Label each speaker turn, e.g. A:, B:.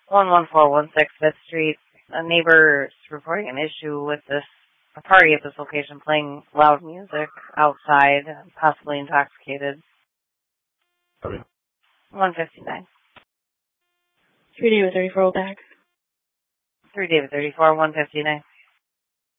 A: 11416 Fifth Street. A neighbor's reporting an issue with a party at this location playing loud music outside, possibly intoxicated. 159.
B: 3 David 34 back.
A: 3 David 34, 159.